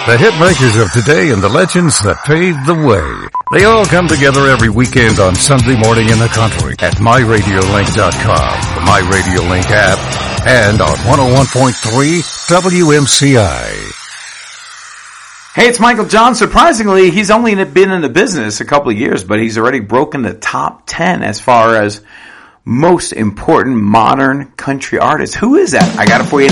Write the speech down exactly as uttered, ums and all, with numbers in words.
The hit makers of today and the legends that paved the way. They all come together every weekend on Sunday morning in the country at my radio link dot com, the MyRadioLink app, and on one oh one point three W M C I. Hey, it's Michael John. Surprisingly, he's only been in the business a couple of years, but he's already broken the top ten as far as most important modern country artists. Who is that? I got it for you